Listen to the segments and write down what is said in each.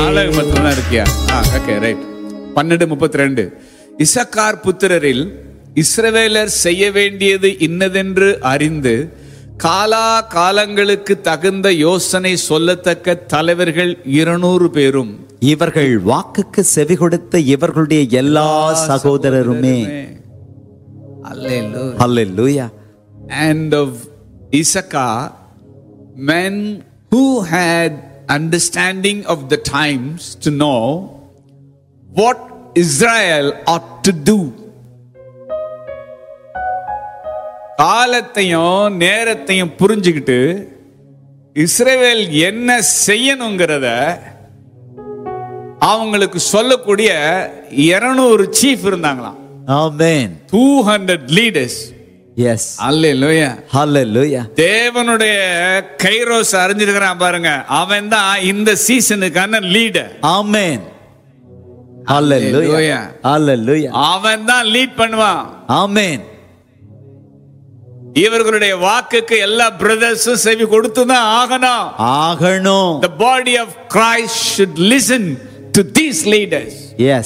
மட்டும்தான் இருக்கியா? Okay, right. 12:32. Issachar புத்திரரில் இஸ்ரவேலர் செய்ய வேண்டியது இன்னதென்று அறிந்து காலா காலங்களுக்கு தகுந்த யோசனை சொல்லத்தக்க தலைவர்கள் 200 பேரும் இவர்கள் வாக்குக்கு செவி கொடுத்த இவர்களுடைய எல்லா சகோதரருமே. ஹல்லேலூயா. And of Issachar, men who had understanding of the times to know what Israel ought to do. காலத்தையும் நேரத்தையும் புரிஞ்சுக்கிட்டு இஸ்ரவேல் என்ன செய்யணுங்கிறத அவங்களுக்கு சொல்லக்கூடிய 200 சீஃப் இருந்தாங்களாம். ஆமென். 200 leaders. எஸ். அல்லேலூயா. ஹல்லேலூயா. தேவனுடைய கைரோஸ் அறிஞ்சிருக்கிறான் பாருங்க, அவன் தான் இந்த சீசனுக்கான லீடர். ஆமென். ஹல்லேலூயா. ஹல்லேலூயா. அவன் தான் லீட் பண்ணுவான். ஆமென். இவர்களுடைய வாக்குக்கு எல்லா பிரதர்ஸும் செவி கொடுத்து தான் ஆகணும். The body of Christ should listen to these leaders. Yes.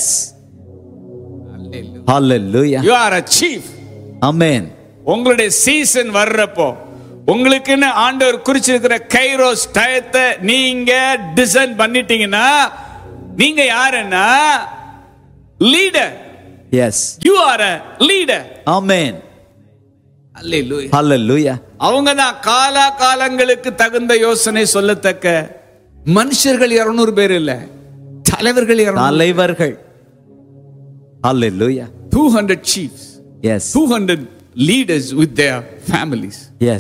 Hallelujah. You are a chief. Amen. உங்களுடைய சீசன் வர்றப்போ உங்களுக்குன்னு ஆண்டவர் குறிச்சிருக்கிற கைரோஸ் டயத்தை நீங்க டிசைன் பண்ணிட்டீங்கன்னா நீங்க யாருன்னா leader. Yes. You are a leader. Amen. Hallelujah. Hallelujah. அவங்க தான் காலா காலங்களுக்கு தகுந்த யோசனை சொல்லத்தக்க மனுஷர்கள் 200 பேர் இல்ல, தலைவர்கள் 200. தலைவர்கள். Hallelujah. 200 chiefs. Yes. 200 leaders with their families. Yes.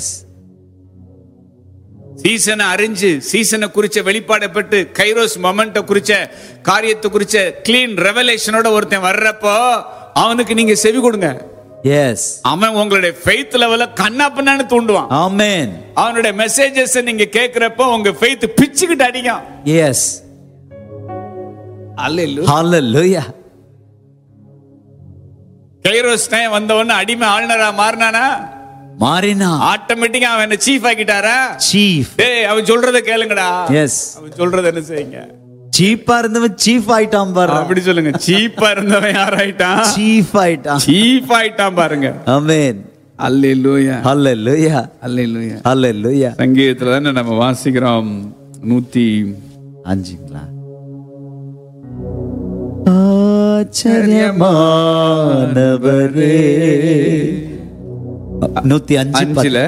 சீசனை அறிஞ்சு சீசனை குறிச்ச வெளிப்பாடப்பட்டு கைரோஸ் மொமெண்ட குறிச்ச காரியத்தை குறிச்ச கிளீன் ரெவலேஷனோட ஒருத்தன் வர்றப்போ அவனுக்கு நீங்க செவி கொடுங்க. Yes. அவன் உங்களுடைய ஃபெய்த் லெவல கண்ணாப்பண்ணான்னு தூண்டுவான். Amen. அவனுடைய மெசேஜஸ் நீங்க கேக்குறப்போ உங்க ஃபெய்த் பிச்சுக்கிட்டு அடிக்கும். Yes. Hallelujah. Hallelujah. Kairos time வந்தவொன்னு அடிமை ஆளுநரா மாறினானா? மாறினா. ஆட்டோமேட்டிக்கா அவன் என்ன சீஃப் ஆக்கிட்டாரா? சீஃப். டேய் அவன் சொல்றத கேளுங்கடா. எஸ். அவன் சொல்றத என்ன செய்யுங்க? சீப்பா இருந்தவன் சீஃப் ஆயிட்டான் பாருங்க. அப்படி சொல்லுங்க. சீப்பா இருந்தவன் யார் ஆயிட்டான்? சீஃப் ஆயிட்டான். சீஃப் ஆயிட்டான் பாருங்க. ஆமென். அல்லேலூயா. அல்லேலூயா. அல்லேலூயா. அல்லேலூயா. சங்கீதத்துல தானே நம்ம வாசிக்கிறோம் 105ங்களா? ஆச்சரியமானவரே. 105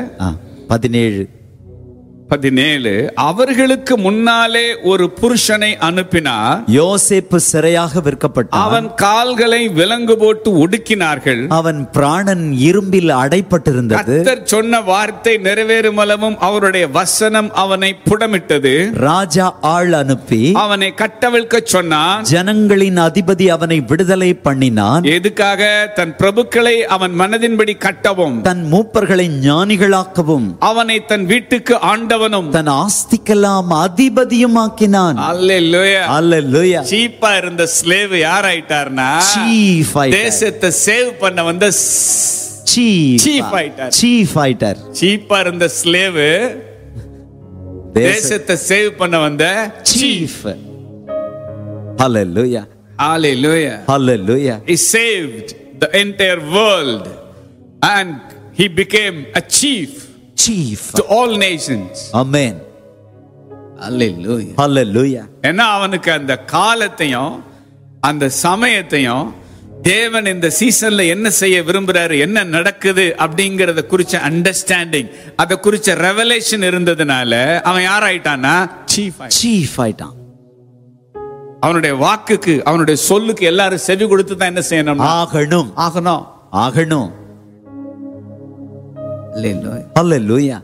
17 அவர்களுக்கு முன்னாலே ஒரு புருஷனை அனுப்பினார். யோசேப்பு சிறையாக விற்கப்பட்டான். அவன் கால்களை விலங்கு போட்டு ஒடுக்கினார்கள். அவன் பிராணன் இரும்பில் அடைப்பட்டிருந்தது. கர்த்தர் சொன்ன வார்த்தை நிறைவேறும் அளவும் அவருடைய வசனம் அவனை புடமிட்டது. ராஜா ஆள் அனுப்பி அவனை கட்டவிழ்க்க சொன்னான். ஜனங்களின் அதிபதி அவனை விடுதலை பண்ணினான். எதுக்காக? தன் பிரபுக்களை அவன் மனதின்படி கட்டவும் தன் மூப்பர்களை ஞானிகளாக்கவும் அவனை தன் வீட்டுக்கு ஆண்டவனும் தன் ஆஸ்திக்கெல்லாம் அதிபதியும் ஆக்கினான். அல்லேலூயா. அல்லேலூயா. சீப்பா இருந்த ஸ்லேவ் யார் ஆயிட்டார்னா சீஃப் ஆயிட்டார். தேசத்தை சேவ் பண்ண வந்த சீஃப் ஆயிட்டார். சீஃப் ஆயிட்டார். சீப்பா இருந்த ஸ்லேவ் தேசத்தை சேவ் பண்ண வந்த chief. Hallelujah. Hallelujah. Hallelujah. He saved the entire world and he became a chief to all nations. Amen. Hallelujah. Hallelujah. ஏன்னா அவனுக்கு அந்த காலத்தையும் அந்த சமயத்தையும் தேவன் இந்த சீசன்ல என்ன செய்ய விரும்புறாரு, என்ன நடக்குது அப்படிங்கறத குறிச்ச அண்டர்ஸ்டாண்டிங், அத குறிச்ச ரெவலேஷன் இருந்ததுனால அவன் யார் ஆயிட்டானா? சீஃப் ஆயிட்டான். அவனுடைய வாக்குக்கு அவனுடைய சொல்லுக்கு எல்லாரும் செவி கொடுத்து தான் என்ன செய்யணும்? ஆகணும். ஆகணும். ஆகணும். Hallelujah.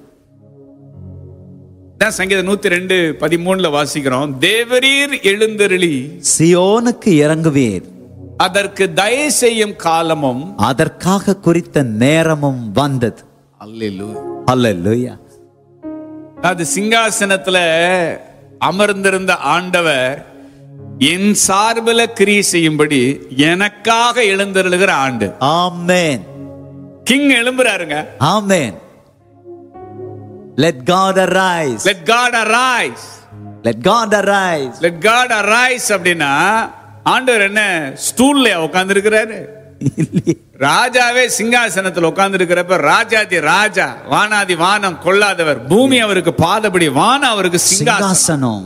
சங்கீதம் 102:13 வாசிக்கிறோம். தேவரீர் எழுந்தருளி சியோனுக்கு இறங்குவீர். அதற்கு தயை செய்யும் காலமும் அதற்காக குறித்த நேரமும் வந்தது. Hallelujah. அது சிங்காசனத்துல அமர்ந்திருந்த ஆண்டவர் என் சார்பில கிரியை செய்யும்படி எனக்காக எழுந்தருளுகிற ஆண்டு. ஆமென். கிங் எழும்புறாருங்க. ஆமென். Let God arise. Let God arise. Let God arise. Let God arise அப்படின்னா ஆண்டவர் என்ன ஸ்டூல்ல உட்கார்ந்து இருக்கிறாரு? ராஜாவே சிங்காசனத்தில் உட்கார்ந்து இருக்கிறப்ப ராஜாதி ராஜா, வானாதி வானம் கொள்ளாதவர், பூமி அவருக்கு பாதபடி, வானம் அவருக்கு சிங்காசனம்.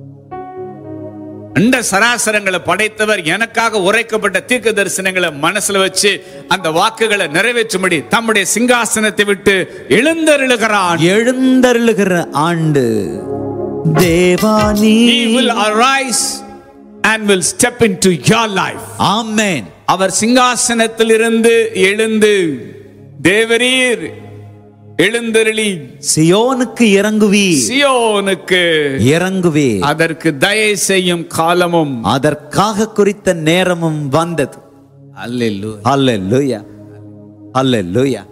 அண்ட சராசரங்களை படைத்தவர் எனக்காக உரைக்கப்பட்ட தீர்க்க தரிசனங்களை மனசுல வச்சு அந்த வாக்குகளை நிறைவேற்றும்படி தம்முடைய சிங்காசனத்தை விட்டு எழுந்தருளுகிற ஆண்டு Devani. He will arise and will step into your life. Amen. அவர் சிங்காசனத்திலிருந்து எழுந்து தேவரீர் எழுந்தருளி சியோனுக்கு இறங்குவீர். அதற்கு தயை செய்யும் காலமும் அதற்காக குறித்த நேரமும் வந்தது. அல்லேலூயா, அல்லேலூயா, அல்லேலூயா.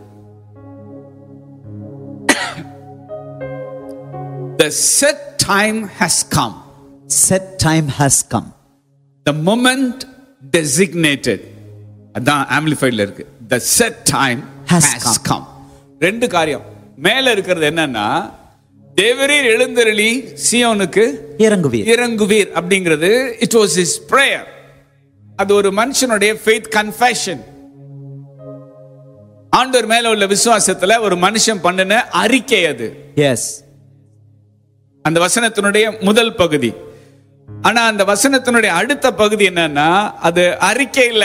The set time has come. Set time has come. The moment designated. அதான் ஆம்பிளிஃபைட்ல இருக்கு. The set time has come. ரெண்டு காரியம் மேல இருக்கிறது என்னன்னா, தேவரீர் எழுந்தருளி சியோனுக்கு இறங்குவீர் அப்படிங்கிறது it was his prayer. அது ஒரு மனுஷனுடைய faith confession. ஆண்டவர் மேல உள்ள விசுவாசத்துல ஒரு மனுஷன் பண்ணின அறிக்கை அது. Yes. அந்த வசனத்தினுடைய முதல் பகுதி. ஆனா அந்த வசனத்தினுடைய அடுத்த பகுதி என்னன்னா, அது அறிக்கை இல்ல.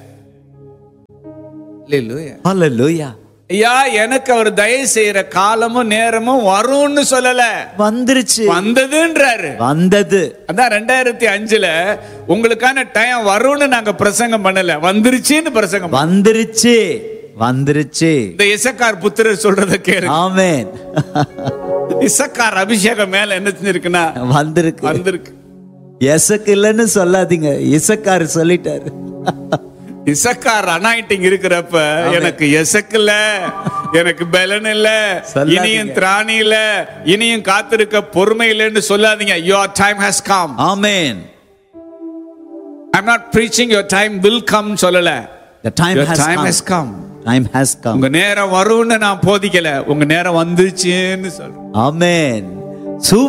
அல்லேலூயா. ஐயா, எனக்கு அவர் தயவு செய்யற காலமும் நேரமும் வரும்னு சொல்லல, வந்ததுன்றாரு. வந்தது. அதான் 2005 உங்களுக்கான டைம் வரும்னு நாங்க பிரசங்கம் பண்ணல, வந்துருச்சுன்னு பிரசங்கம். வந்துருச்சு. இந்த இசக்கார் புத்திரர் சொல்றத கேளு. ஆமென். இசக்கார் அபிஷேகம் மேல என்ன செஞ்சிருக்குன்னா வந்திருக்கு. எசக்கு இல்லன்னு சொல்லாதீங்க, இசக்கார் சொல்லிட்டாரு. இசக்கார் அனாயிண்டிங் இருக்கிறப்ப எனக்கு எசக்கு இல்ல, எனக்கு பலன் இல்ல, இனியும் திராணி இல்ல, இனியும் காத்திருக்க பொறுமை இல்லைன்னு சொல்லாதீங்க. Your time has come. Amen. I'm not preaching your time will come சொல்லல. The time has come. Time has come. உங்க நேரம் வரும்னு நான் போதிக்கல, உங்க நேரம் வந்துச்சுன்னு சொல்றேன். Amen.